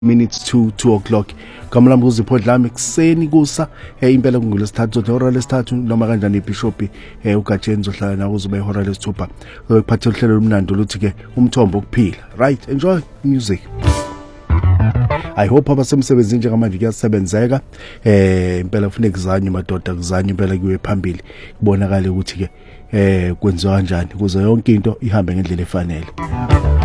minutes to 2 o'clock. Kamlamba uziphodlami kuseni kusa impela kungolesithathu ihora lesithathu noma kanjani iBishop uGatshenzo ohlala nawo uzobe ihora lesithupha. Ukuphatha uhlelo lomnando luthi ke umthombo okuphila. Right, enjoy music. I hope abasemsebenzini njengamanje kuyasebenzeka impela kufanele kuzanye madoda kuzanye impela kuwe phambili kubonakala ukuthi ke kwenziwa kanjani kuze yonke into ihambe ngendlela efanele.